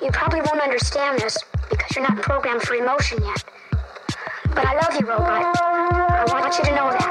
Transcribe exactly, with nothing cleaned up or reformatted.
You probably won't understand this because you're not programmed for emotion yet. But I love you, robot. I want you to know that.